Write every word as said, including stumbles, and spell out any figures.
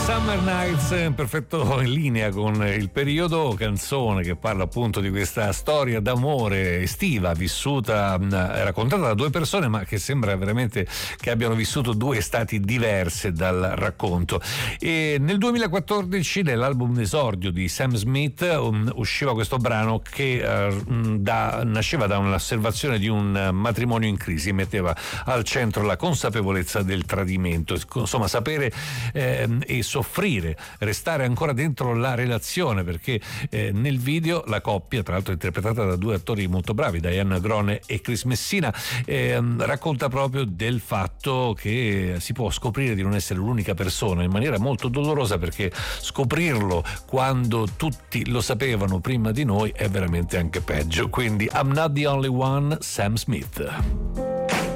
Summer Nights, in perfetto in linea con il periodo, canzone che parla appunto di questa storia d'amore estiva vissuta, raccontata da due persone, ma che sembra veramente che abbiano vissuto due estati diverse dal racconto. E nel duemilaquattordici, nell'album esordio di Sam Smith, um, usciva questo brano che uh, da, nasceva da un'osservazione di un matrimonio in crisi, metteva al centro la consapevolezza del tradimento, insomma sapere eh, e soffrire, restare ancora dentro la relazione, perché eh, nel video la coppia, tra l'altro interpretata da due attori molto bravi, Diane Grone e Chris Messina, eh, racconta proprio del fatto che si può scoprire di non essere l'unica persona in maniera molto dolorosa, perché scoprirlo quando tutti lo sapevano prima di noi è veramente anche peggio. Quindi I'm Not the Only One, Sam Smith.